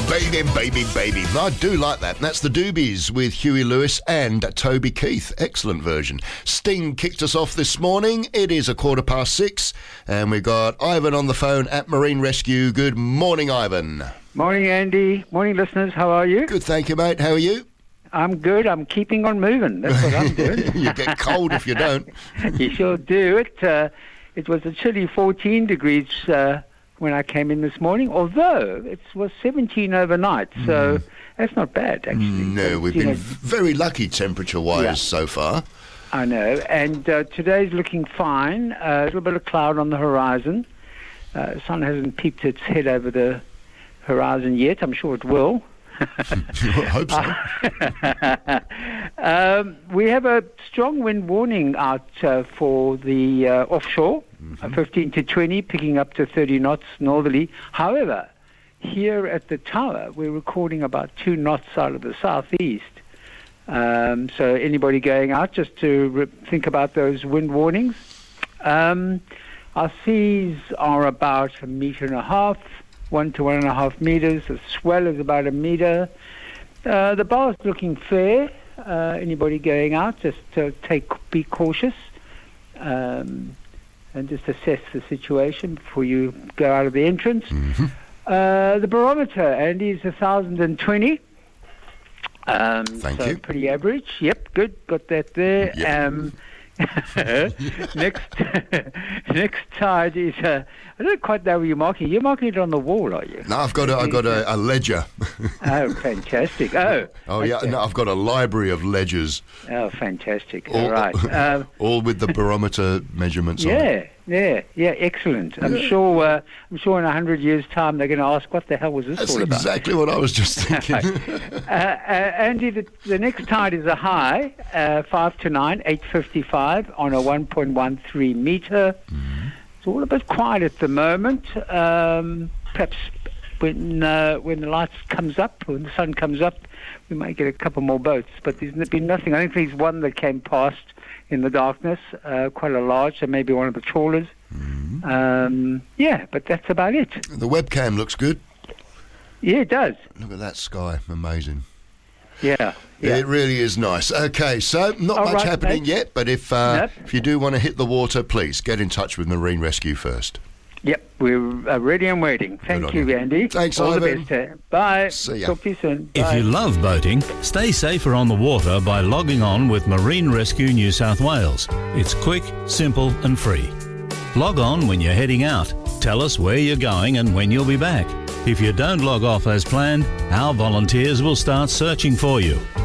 Baby, baby, baby. I do like that. That's the Doobies with Huey Lewis and Toby Keith. Excellent version. Sting kicked us off this morning. It is 6:15 and we've got Ivan on the phone at Marine Rescue. Good morning, Ivan. Morning, Andy. Morning, listeners. How are you? Good, thank you, mate. How are you? I'm good. I'm keeping on moving. That's what I'm doing. You get cold if you don't. You sure do. It was a chilly 14 degrees when I came in this morning, although it was 17 overnight, so that's not bad, actually. No, we've been very lucky temperature-wise so far. I know, and today's looking fine. A little bit of cloud on the horizon. The sun hasn't peeped its head over the horizon yet. I'm sure it will. I hope so. We have a strong wind warning out for the offshore, 15 to 20, picking up to 30 knots northerly. However, here at the tower, we're recording about 2 knots out of the southeast. So anybody going out, just to think about those wind warnings. Our seas are about 1.5 meters. 1 to 1.5 meters. The swell is about 1 meter. The bar is looking fair. Anybody going out, just be cautious and just assess the situation before you go out of the entrance. The barometer, Andy, is 1,020. Thank you. Pretty average. Yep, good. Got that there. Yep. Next tide is I don't quite know where you're marking. You're marking it on the wall, are you? No, I've got a ledger. Oh, fantastic! Okay. Yeah. No, I've got a library of ledgers. Oh, fantastic! All right. All with the barometer measurements on it. Yeah, excellent. I'm sure in 100 years' time they're going to ask, what the hell was this all about? That's exactly what I was just thinking. Andy, the next tide is a high, 5 to 9, 8:55 on a 1.13 meter. It's all a bit quiet at the moment. Perhaps when the lights comes up, when the sun comes up, we might get a couple more boats. But there's been nothing. I think there's one that came past in the darkness, quite a large, so maybe one of the trawlers. But that's about it. The webcam looks good. Yeah, it does. Look at that sky. Amazing. Yeah. It really is nice. Okay, so not much happening yet, but if you do want to hit the water, please get in touch with Marine Rescue first. Yep, we're ready and waiting. Thank you, Andy. Thanks, All Ivan. the best. Bye. See ya. Talk to you soon. If Bye. you love boating, stay safer on the water by logging on with Marine Rescue New South Wales. It's quick, simple and free. Log on when you're heading out. Tell us where you're going and when you'll be back. If you don't log off as planned, our volunteers will start searching for you.